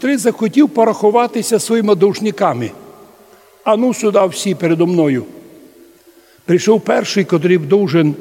котрий захотів порахуватися своїми должниками. А ну сюди всі передо мною. Прийшов перший, котрий должен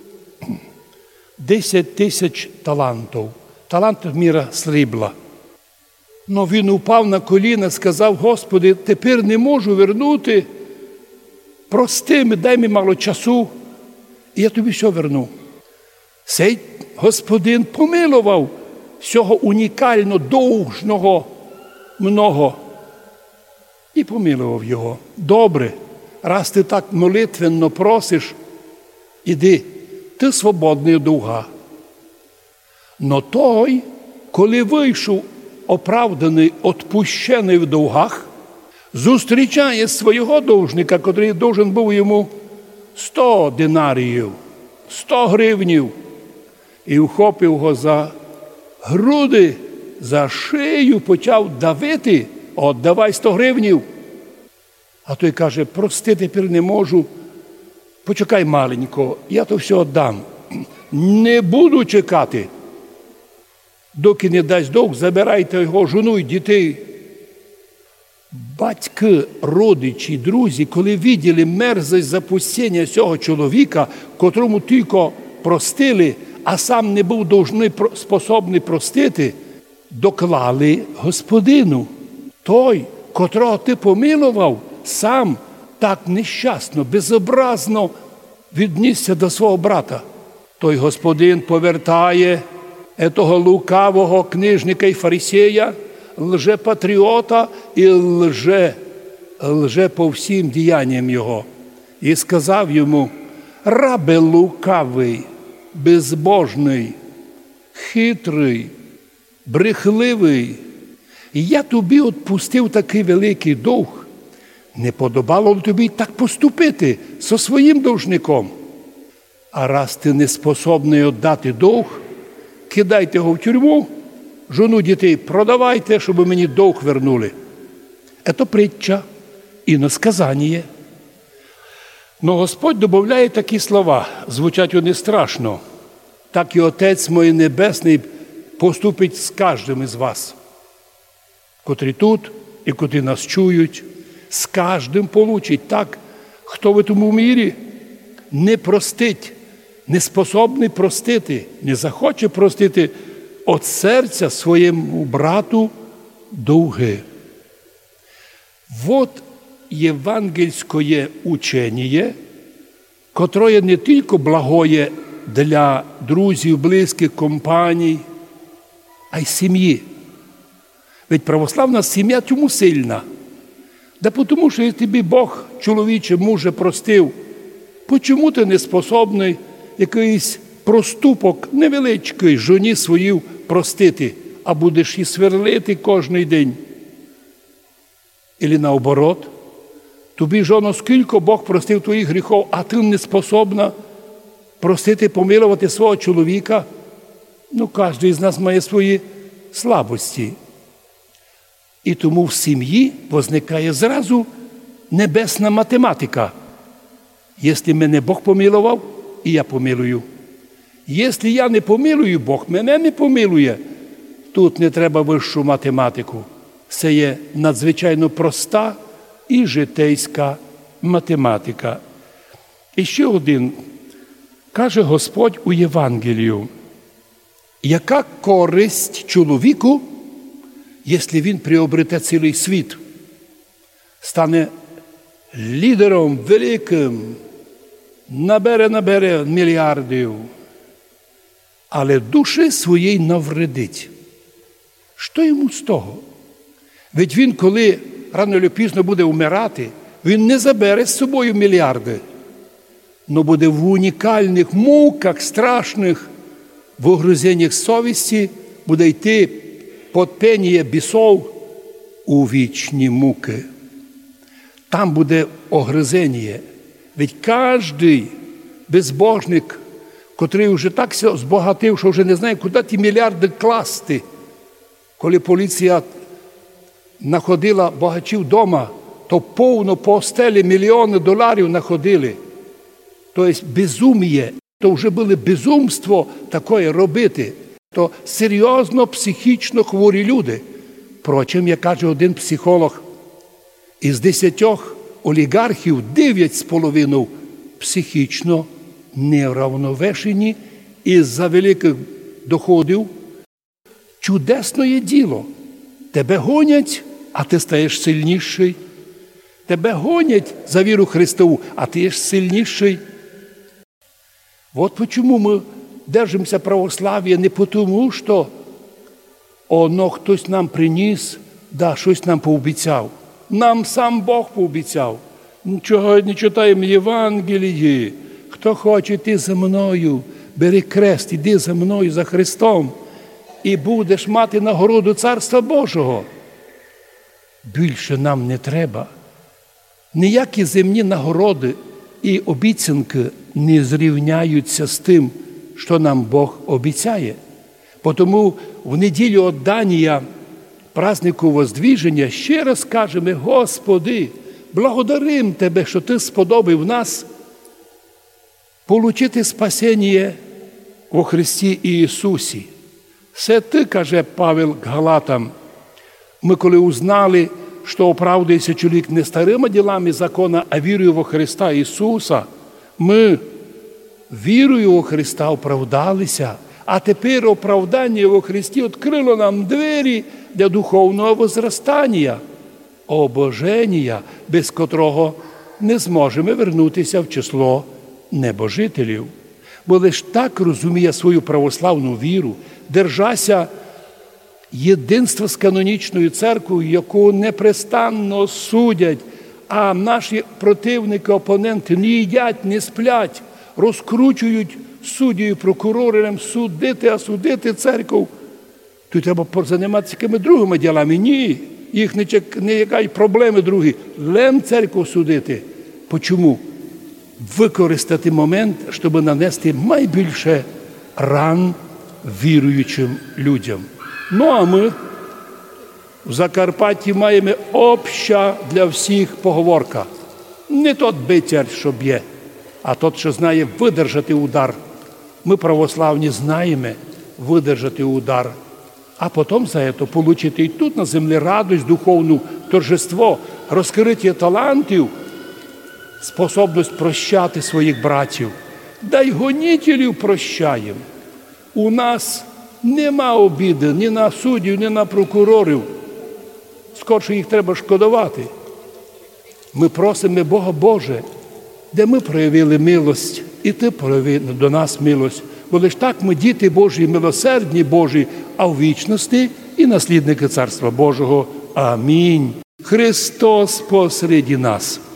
10 тисяч талантів. Талант – міра срібла. Но він упав на коліна, сказав: Господи, тепер не можу вернути. Прости, дай мені мало часу, і я тобі все верну. Цей Господин помилував всього унікально довжного много. І помилував його. Добре, раз ти так молитвенно просиш, іди, ти свободний від довга. Но той, коли вийшов оправданий, отпущений в довгах, зустрічає свого довжника, котрий должен був йому 100 динаріїв, 100 гривнів, і вхопив його за груди, за шию, почав давити: «От, давай 100 гривнів». А той каже: прости, тепер не можу, почекай маленько, я то все віддам. Не буду чекати. Доки не дасть довг, забирайте його жону і дітей. Батьки, родичі, друзі, коли виділи мерзость запустіння цього чоловіка, котрому тільки простили, а сам не був способний простити, доклали Господину. Той, котрого ти помилував, сам так нещасно, безобразно віднісся до свого брата. Той Господин повертає того лукавого книжника і фарисея, лжепатріота і лже по всім діянням його. І сказав йому: рабе лукавий, безбожний, хитрий, брехливий, я тобі відпустив такий великий довг. Не подобало тобі так поступити зі своїм должником. А раз ти не способний віддати довг, кидайте його в тюрму, жону, дітей продавайте, щоб мені довг вернули. Це притча, іносказання. Но Господь додає такі слова, звучать вони страшно. Так і Отець мій Небесний поступить з кожним із вас, котрі тут і котрі нас чують. З кожним получить так, хто в тому мірі не простить, не способний простити, не захоче простити від серця своєму брату довги. Вот євангельське учення, котре не тільки благое для друзів, близьких, компаній, а й сім'ї. Ведь православна сім'я тому сильна. Да тому, що тобі Бог, чоловіче, муже, простив, чому ти не способний якийсь проступок невеличкий жоні свою простити, а будеш її сверлити кожний день? Ілі наоборот, тобі, жоно, скільки Бог простив твоїх гріхів, а ти не способна простити, помилувати свого чоловіка? Ну, кожен з нас має свої слабості. І тому в сім'ї возникає зразу небесна математика. Якщо мене Бог помилував, і я помилую. Якщо я не помилую, Бог мене не помилує. Тут не треба вищу математику. Це є надзвичайно проста і житейська математика. І ще один. Каже Господь у Євангелію: яка користь чоловіку, якщо він приобрете цілий світ, стане лідером великим, набере мільярдів, але душі своїй навредить? Що йому з того? Ведь він, коли рано чи пізно буде вмирати, він не забере з собою мільярди, но буде в унікальних муках страшних, в огризеннях совісті, буде йти під пеніє бісов у вічні муки. Там буде огризення. Ведь кожен безбожник, котрий вже так збагатив, що вже не знає, куди ті мільярди класти. Коли поліція знаходила багачів вдома, то повно по стелі мільйони доларів знаходили. Тобто безум'я, то вже було безумство таке робити. То серйозно психічно хворі люди. Впрочем, як каже один психолог, із 10 олігархів 9,5 психічно невравновешені із-за великих доходів. Чудесне діло. Тебе гонять, а ти стаєш сильніший. Тебе гонять за віру Христову, а ти є сильніший. Вот почему мы держимся православия, не потому, що оно хтось нам приніс, да, щось нам пообіцяв. Нам сам Бог пообіцяв. Нічого не читаємо Євангелії. Хто хоче йти за мною, бери крест, іди за мною, за Христом, і будеш мати нагороду Царства Божого. Більше нам не треба. Ніякі земні нагороди і обіцянки не зрівняються з тим, що нам Бог обіцяє. Тому в неділю отдання празднику Воздвиження ще раз кажемо: Господи, благодарим Тебе, що Ти сподобав нас получити спасіння во Христі Ісусі. Це Ти, каже Павел Галатам, ми коли узнали, що оправдується чоловік не старими ділами закона, а вірою во Христа Ісуса, ми вірою во Христа оправдалися, а тепер оправдання во Христі відкрило нам двері для духовного возростання, обоження, без котрого не зможемо вернутися в число небожителів. Бо лиш так розуміє свою православну віру, держася єдинства з канонічною церквою, яку непрестанно судять, а наші противники, опоненти не їдять, не сплять, розкручують суддів, прокурорам судити церкву. Тут треба займатися якими другими ділами. Ні, їх не чекають проблеми другі. Лем церкву судити. Чому? Використати момент, щоб нанести найбільше ран віруючим людям. Ну, а ми в Закарпатті маємо обща для всіх поговорка. Не тот битяр, що б'є, а тот, що знає видержати удар. Ми, православні, знаємо видержати удар, а потім за це отримати і тут на землі радость, духовну торжество, розкриття талантів, способність прощати своїх братів. Да й гонителів прощаємо. У нас нема обіди ні на суддів, ні на прокурорів. Скорше їх треба шкодувати. Ми просимо Бога: Боже, де ми проявили милость, і Ти прояви до нас милость. Бо лиш так ми діти Божі, милосердні Божі, а в вічності і наслідники Царства Божого. Амінь. Христос посереді нас.